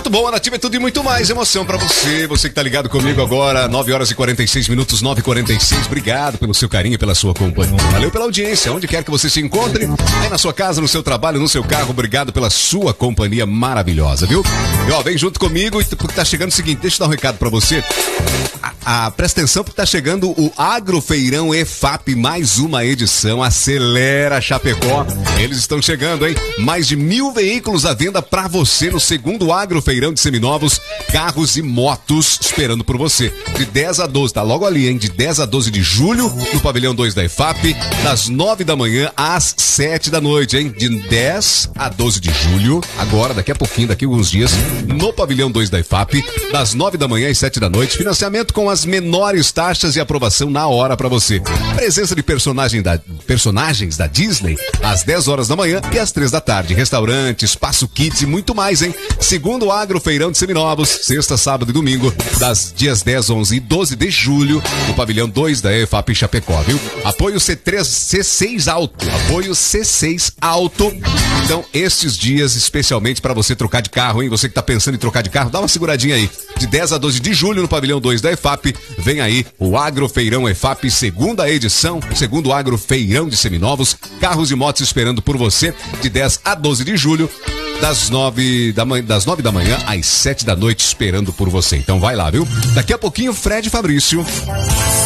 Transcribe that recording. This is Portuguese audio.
Muito bom, a Nativa é tudo e muito mais emoção pra você. Você que tá ligado comigo agora, 9 horas e 46 minutos, 9h46. Obrigado pelo seu carinho e pela sua companhia. Valeu pela audiência, onde quer que você se encontre, aí na sua casa, no seu trabalho, no seu carro. Obrigado pela sua companhia maravilhosa, viu? E ó, vem junto comigo, porque tá chegando o seguinte, deixa eu dar um recado pra você. Presta atenção porque tá chegando o Agrofeirão EFAP, mais uma edição. Acelera, Chapecó. Eles estão chegando, hein? Mais de 1.000 veículos à venda pra você no segundo Agrofeirão de Seminovos, carros e motos esperando por você. De 10 a 12, tá logo ali, hein? De 10 a 12 de julho, no pavilhão 2 da EFAP, das 9 da manhã às 7 da noite, hein? De 10 a 12 de julho, agora, daqui a pouquinho, daqui a alguns dias, no pavilhão 2 da EFAP, das 9 da manhã às 7 da noite, financiamento com as menores taxas e aprovação na hora pra você. Presença de personagens da Disney às 10 horas da manhã e às 3 da tarde. Restaurante, espaço kids e muito mais, hein? Segundo Agrofeirão de Seminovos, sexta, sábado e domingo, das dias 10, 11 e 12 de julho, no pavilhão 2 da EFAP Chapecó, viu? Apoio C6 Auto. Apoio C6 Auto. Então, estes dias, especialmente pra você trocar de carro, hein? Você que tá pensando em trocar de carro, dá uma seguradinha aí. De 10 a 12 de julho, no pavilhão 2 da EFAP, vem aí o Agrofeirão EFAP, segunda edição, segundo Agrofeirão de Seminovos, carros e motos esperando por você, de 10 a 12 de julho, das 9 da manhã às 7 da noite, esperando por você. Então vai lá, viu? Daqui a pouquinho, Fred Fabrício.